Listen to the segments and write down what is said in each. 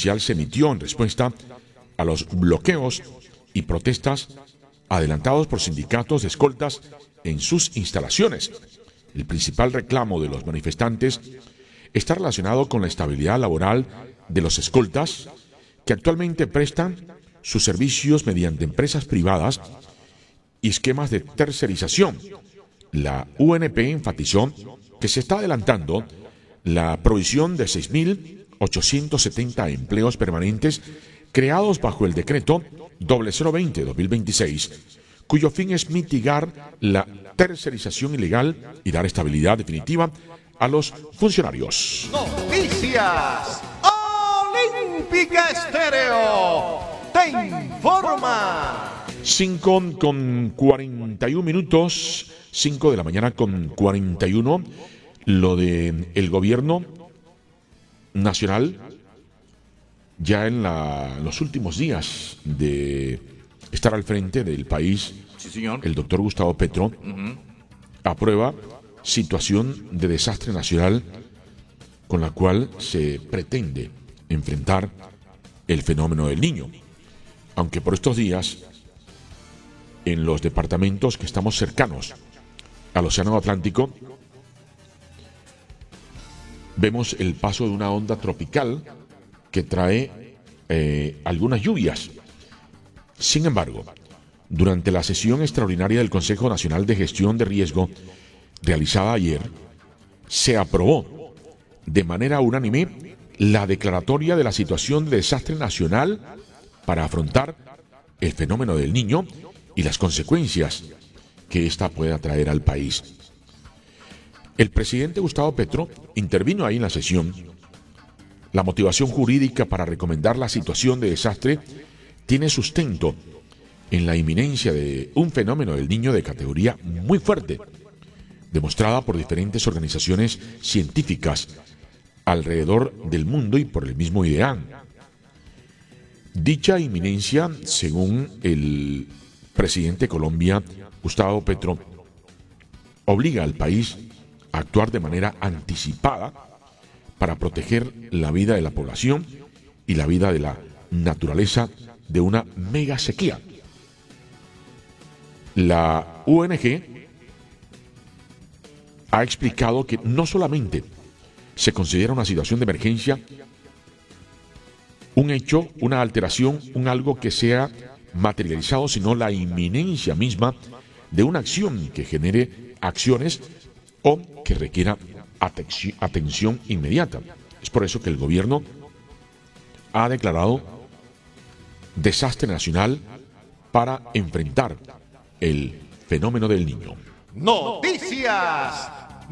oficial se emitió en respuesta a los bloqueos y protestas adelantados por sindicatos de escoltas en sus instalaciones. El principal reclamo de los manifestantes está relacionado con la estabilidad laboral de los escoltas, que actualmente prestan sus servicios mediante empresas privadas y esquemas de tercerización. La UNP enfatizó que se está adelantando la provisión de 6.870 empleos permanentes creados bajo el decreto 0020-2026, cuyo fin es mitigar la tercerización ilegal y dar estabilidad definitiva a los funcionarios. Noticias Olímpica Estéreo te informa. 5:41, 5 de la mañana con 41. Lo de el gobierno nacional, ya en los últimos días de estar al frente del país, Sí, señor. el doctor Gustavo Petro aprueba situación de desastre nacional con la cual se pretende enfrentar el fenómeno del Niño. Aunque por estos días, en los departamentos que estamos cercanos al Océano Atlántico, vemos el paso de una onda tropical que trae algunas lluvias. Sin embargo, durante la sesión extraordinaria del Consejo Nacional de Gestión de Riesgo realizada ayer, se aprobó de manera unánime la declaratoria de la situación de desastre nacional para afrontar el fenómeno del Niño y las consecuencias que ésta pueda traer al país. El presidente Gustavo Petro intervino ahí en la sesión. La motivación jurídica para recomendar la situación de desastre tiene sustento en la inminencia de un fenómeno del Niño de categoría muy fuerte, demostrada por diferentes organizaciones científicas alrededor del mundo y por el mismo IDEAN. Dicha inminencia, según el presidente de Colombia, Gustavo Petro, obliga al país a actuar de manera anticipada para proteger la vida de la población y la vida de la naturaleza de una mega sequía. La ONG ha explicado que no solamente se considera una situación de emergencia, un hecho, una alteración, un algo que sea materializado, sino la inminencia misma de una acción que genere acciones o que requiera atención inmediata. Es por eso que el gobierno ha declarado desastre nacional para enfrentar el fenómeno del Niño. Noticias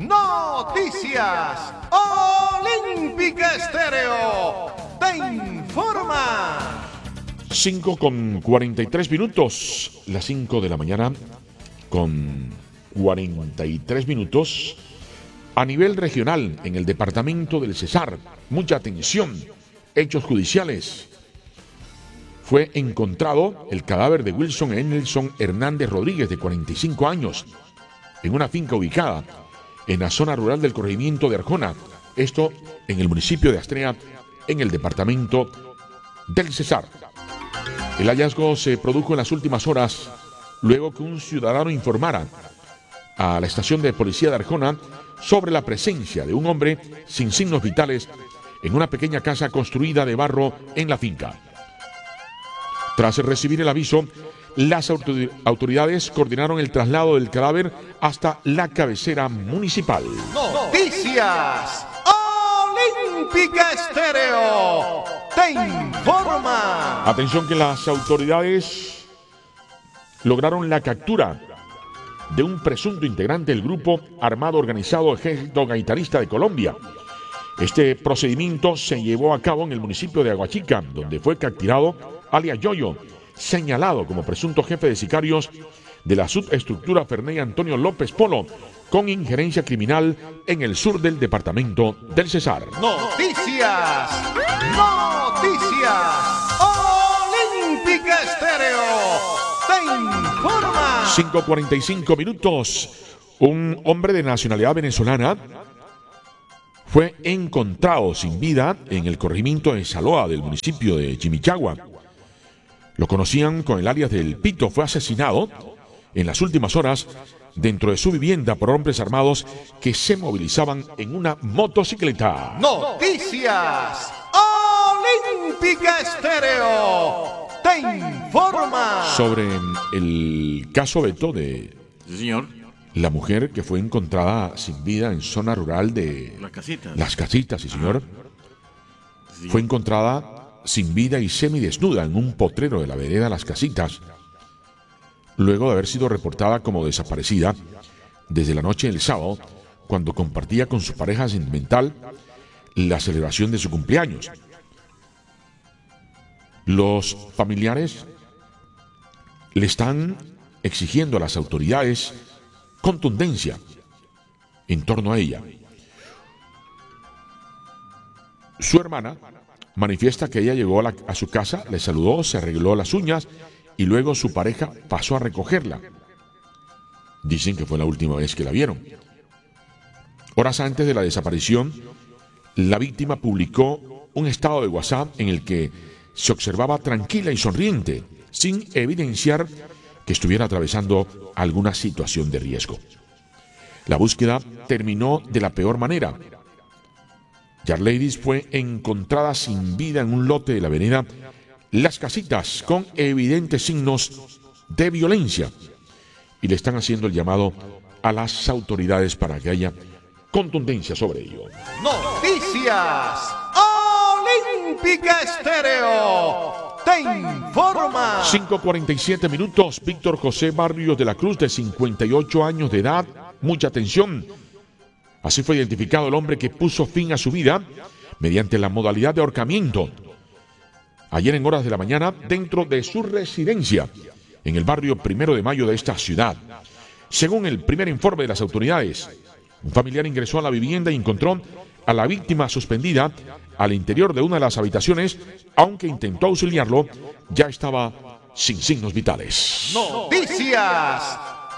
Olímpica Estéreo te informa. 5:43, las 5 de la mañana con 43 minutos. A nivel regional, en el departamento del Cesar, mucha atención, hechos judiciales. Fue encontrado el cadáver de Wilson Enelson Hernández Rodríguez, de 45 años, en una finca ubicada en la zona rural del corregimiento de Arjona, esto en el municipio de Astrea, en el departamento del Cesar. El hallazgo se produjo en las últimas horas, luego que un ciudadano informara a la estación de policía de Arjona sobre la presencia de un hombre sin signos vitales en una pequeña casa construida de barro en la finca. Tras recibir el aviso, las autoridades coordinaron el traslado del cadáver hasta la cabecera municipal. Noticias Olímpica Estéreo te informa. Atención que las autoridades lograron la captura de un presunto integrante del grupo armado organizado Ejército Gaitarista de Colombia. Este procedimiento se llevó a cabo en el municipio de Aguachica, donde fue capturado alias Yoyo, señalado como presunto jefe de sicarios de la subestructura Ferney Antonio López Polo, con injerencia criminal en el sur del departamento del Cesar. Noticias Olímpica Estéreo te informa. 5:45. Un hombre de nacionalidad venezolana fue encontrado sin vida en el corregimiento de Saloa del municipio de Chimichagua. Lo conocían con el alias del Pito. Fue asesinado en las últimas horas dentro de su vivienda por hombres armados que se movilizaban en una motocicleta. Noticias Olímpica Estéreo te informa. Sobre el caso, Beto, de Sí, señor. la mujer que fue encontrada sin vida en zona rural de Las casitas. Las Casitas, sí, señor. Sí. Fue encontrada sin vida y semidesnuda en un potrero de la vereda Las Casitas, luego de haber sido reportada como desaparecida desde la noche del sábado, cuando compartía con su pareja sentimental la celebración de su cumpleaños. Los familiares le están exigiendo a las autoridades contundencia en torno a ella. Su hermana manifiesta que ella llegó a su casa, le saludó, se arregló las uñas y luego su pareja pasó a recogerla. Dicen que fue la última vez que la vieron. Horas antes de la desaparición, la víctima publicó un estado de WhatsApp en el que se observaba tranquila y sonriente, sin evidenciar que estuviera atravesando alguna situación de riesgo. La búsqueda terminó de la peor manera. Yarleidis fue encontrada sin vida en un lote de la avenida Las Casitas con evidentes signos de violencia y le están haciendo el llamado a las autoridades para que haya contundencia sobre ello. Noticias Olímpica Estéreo te informa. 5:47 minutos. Víctor José Barrios de la Cruz, de 58 años de edad. Mucha atención. Así fue identificado el hombre que puso fin a su vida mediante la modalidad de ahorcamiento ayer en horas de la mañana dentro de su residencia en el barrio 1 de Mayo de esta ciudad. Según el primer informe de las autoridades, un familiar ingresó a la vivienda y encontró a la víctima suspendida al interior de una de las habitaciones. Aunque intentó auxiliarlo, ya estaba sin signos vitales. Noticias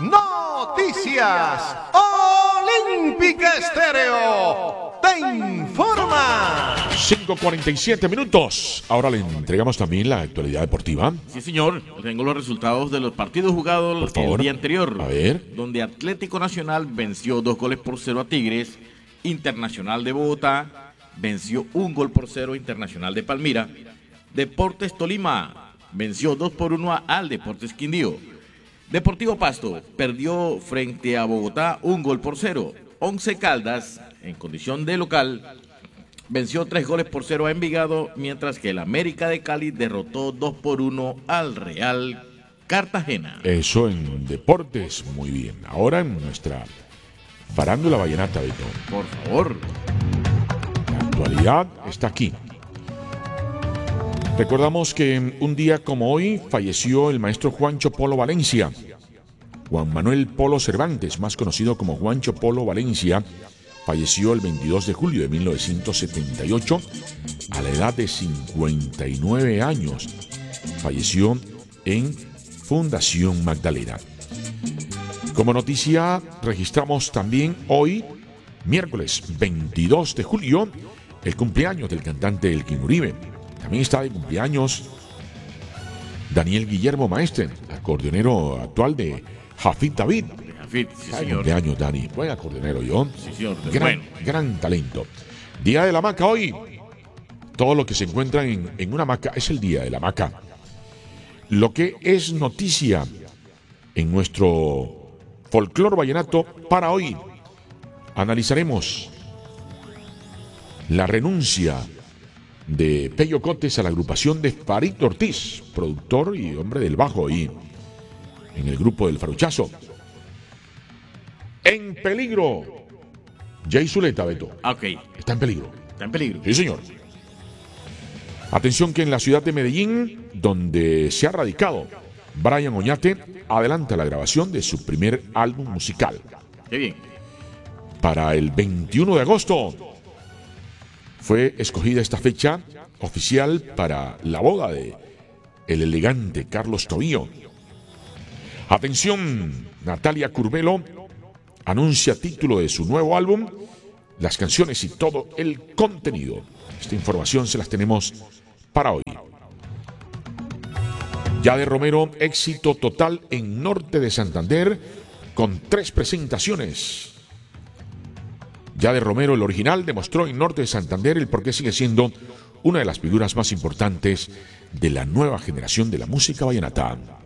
Olímpica Estéreo te informa. 5:47 minutos. Ahora le entregamos también la actualidad deportiva. Sí, señor. Tengo los resultados de los partidos jugados Por favor. el día anterior. A ver. Donde Atlético Nacional venció 2-0 a Tigres. Internacional de Bogotá venció 1-0 Internacional de Palmira. Deportes Tolima venció 2-1 al Deportes Quindío. Deportivo Pasto perdió frente a Bogotá 1-0. Once Caldas, en condición de local, venció 3-0 a Envigado, mientras que el América de Cali derrotó 2-1 al Real Cartagena. Eso en deportes, muy bien. Ahora en nuestra farándula vallenata, Beto. Por favor. La actualidad está aquí. Recordamos que un día como hoy falleció el maestro Juancho Polo Valencia. Juan Manuel Polo Cervantes, más conocido como Juancho Polo Valencia, falleció el 22 de julio de 1978 a la edad de 59 años. Falleció en Fundación Magdalena. Como noticia, registramos también hoy, miércoles 22 de julio, el cumpleaños del cantante Elkin Uribe. También está de cumpleaños Daniel Guillermo Maestre, acordeonero actual de Jafit David. Jafit, sí, Está de señor. cumpleaños, Dani. Buen acordeonero, yo. Sí, señor. Bueno. Gran talento. Día de la hamaca hoy. Todo lo que se encuentra en una hamaca es el día de la hamaca. Lo que es noticia en nuestro folclor vallenato para hoy, analizaremos la renuncia de Pello Cotes a la agrupación de Farid Ortiz, productor y hombre del bajo ahí en el grupo del Faruchazo. En peligro, Jay Zuleta, Beto. Ok, Está en peligro. está en peligro. Sí, señor. Atención que en la ciudad de Medellín, donde se ha radicado, Brian Oñate adelanta la grabación de su primer álbum musical. Qué bien. Para el 21 de agosto fue escogida esta fecha oficial para la boda de el elegante Carlos Tobío. Atención, Natalia Curvelo anuncia título de su nuevo álbum las canciones y todo el contenido. Esta información se las tenemos para hoy. Yade Romero, éxito total en Norte de Santander con 3 presentaciones. Yade Romero, el original, demostró en Norte de Santander el por qué sigue siendo una de las figuras más importantes de la nueva generación de la música vallenata.